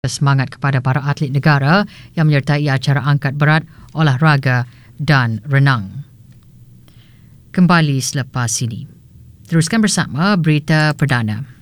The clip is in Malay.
semangat kepada para atlet negara yang menyertai acara angkat berat, olahraga dan renang. Kembali selepas ini. Teruskan bersama Berita Perdana.